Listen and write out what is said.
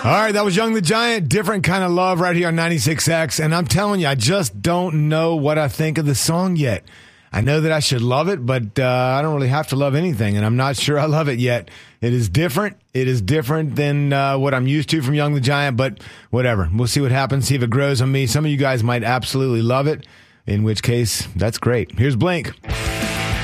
All right, that was Young the Giant. Different kind of love right here on 96X. And I'm telling you, I just don't know what I think of the song yet. I know that I should love it, but I don't really have to love anything, and I'm not sure I love it yet. It is different. It is different than what I'm used to from Young the Giant, but whatever. We'll see what happens, see if it grows on me. Some of you guys might absolutely love it, in which case, that's great. Here's Blink.